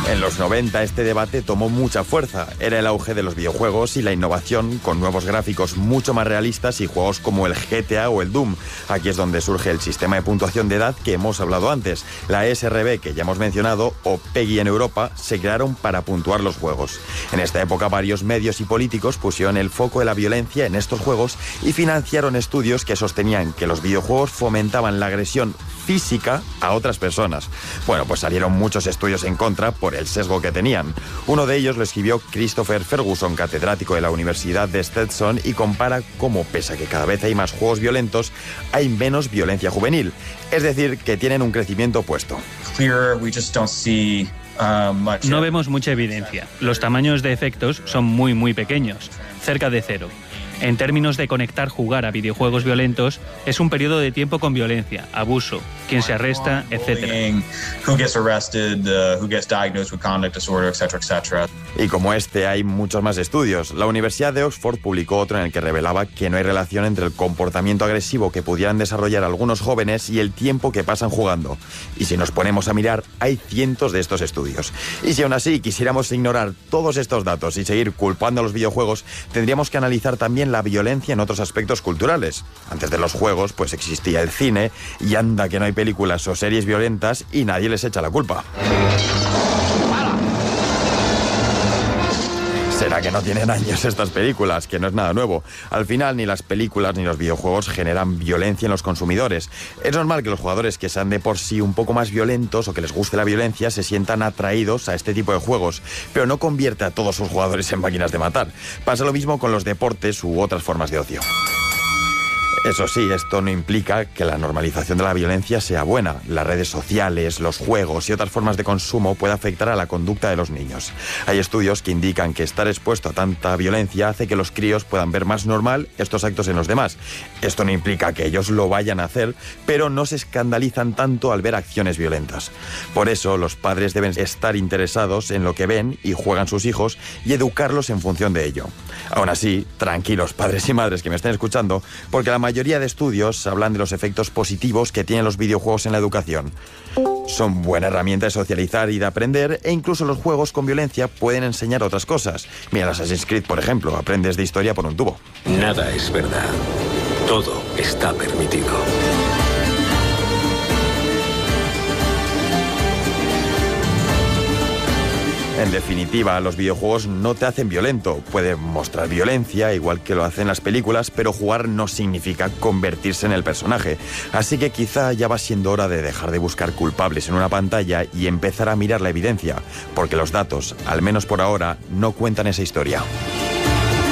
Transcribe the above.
En los 90 este debate tomó mucha fuerza. Era el auge de los videojuegos y la innovación, con nuevos gráficos mucho más realistas y juegos como el GTA o el Doom. Aquí es donde surge el sistema de puntuación de edad que hemos hablado antes. La SRB, que ya hemos mencionado, o PEGI en Europa, se crearon para puntuar los juegos. En esta época varios medios y políticos pusieron el foco de la violencia en estos juegos y financiaron estudios que sostenían que los videojuegos fomentaban la agresión física a otras personas. Bueno, pues salieron muchos estudios en contra por el sesgo que tenían. Uno de ellos lo escribió Christopher Ferguson, catedrático de la Universidad de Stetson, y compara cómo, pese a que cada vez hay más juegos violentos, hay menos violencia juvenil. Es decir, que tienen un crecimiento opuesto. No vemos mucha evidencia. Los tamaños de efectos son muy pequeños, cerca de cero. En términos de conectar jugar a videojuegos violentos, es un periodo de tiempo con violencia, abuso, quién se arresta, etc. Y como este hay muchos más estudios. La Universidad de Oxford publicó otro en el que revelaba que no hay relación entre el comportamiento agresivo que pudieran desarrollar algunos jóvenes y el tiempo que pasan jugando. Y si nos ponemos a mirar, hay cientos de estos estudios. Y si aún así quisiéramos ignorar todos estos datos y seguir culpando a los videojuegos, tendríamos que analizar también la violencia en otros aspectos culturales. Antes de los juegos, pues existía el cine, y anda que no hay películas o series violentas y nadie les echa la culpa. ¿Será que no tienen años estas películas? Que no es nada nuevo. Al final, ni las películas ni los videojuegos generan violencia en los consumidores. Es normal que los jugadores que sean de por sí un poco más violentos o que les guste la violencia se sientan atraídos a este tipo de juegos, pero no convierte a todos sus jugadores en máquinas de matar. Pasa lo mismo con los deportes u otras formas de ocio. Eso sí, esto no implica que la normalización de la violencia sea buena. Las redes sociales, los juegos y otras formas de consumo pueden afectar a la conducta de los niños. Hay estudios que indican que estar expuesto a tanta violencia hace que los críos puedan ver más normal estos actos en los demás. Esto no implica que ellos lo vayan a hacer, pero no se escandalizan tanto al ver acciones violentas. Por eso, los padres deben estar interesados en lo que ven y juegan sus hijos y educarlos en función de ello. Aún así, tranquilos padres y madres que me estén escuchando, porque la mayoría de estudios hablan de los efectos positivos que tienen los videojuegos en la educación. Son buena herramienta de socializar y de aprender, e incluso los juegos con violencia pueden enseñar otras cosas. Mira, Assassin's Creed, por ejemplo, aprendes de historia por un tubo. Nada es verdad. Todo está permitido. En definitiva, los videojuegos no te hacen violento. Pueden mostrar violencia, igual que lo hacen las películas, pero jugar no significa convertirse en el personaje. Así que quizá ya va siendo hora de dejar de buscar culpables en una pantalla y empezar a mirar la evidencia, porque los datos, al menos por ahora, no cuentan esa historia.